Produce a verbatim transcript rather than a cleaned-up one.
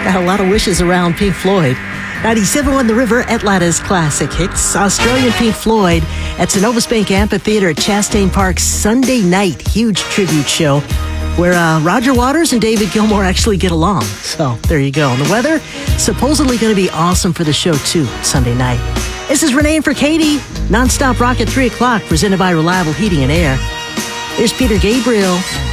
Got a lot of wishes around Pink Floyd. ninety-seven point one The River, Atlanta's classic hits. Australian Pink Floyd at Synovus Bank Amphitheater at Chastain Park Sunday night. Huge tribute show where uh, Roger Waters and David Gilmour actually get along. So there you go. And the weather supposedly going to be awesome for the show too Sunday night. This is Renee in for Katie. Non-stop rock at three o'clock presented by Reliable Heating and Air. Here's Peter Gabriel.